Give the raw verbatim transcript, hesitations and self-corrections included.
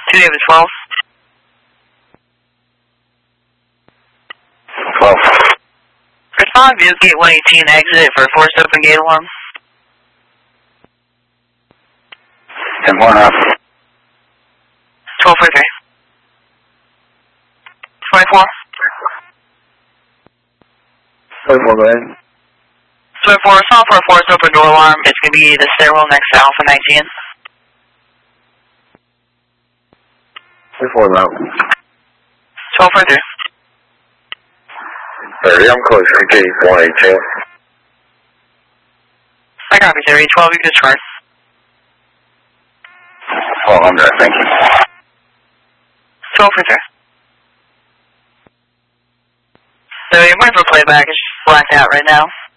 two David twelve. twelve. Respond, view gate one eighteen, exit for forced open gate alarm. ten four and a half. twelve forty-three. twenty-four. twenty-four, go ahead. twenty-four, respond for a forced open door alarm. It's going to be the stairwell next to Alpha nineteen. twenty-four, out. twelve forty-three. thirty, I'm close to gate one eighteen. I copy, Terry. twelve, you can discard. twelve hundred, thank you. twelve forty-three. So you're waiting for playback. It's just blacked out right now.